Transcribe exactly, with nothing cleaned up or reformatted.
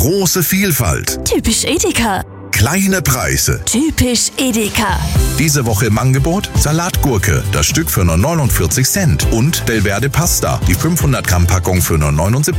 Große Vielfalt. Typisch Edeka. Kleine Preise. Typisch Edeka. Diese Woche im Angebot Salatgurke, das Stück für nur neunundvierzig Cent. Und Delverde Pasta, die fünfhundert Gramm Packung für nur neunundsiebzig